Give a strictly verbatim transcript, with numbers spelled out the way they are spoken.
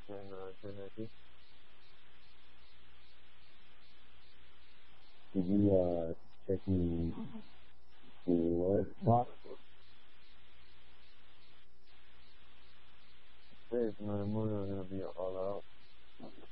ten, uh, ten ninety. Did you, uh, check me the what? What? Hey, my movie was gonna be all out.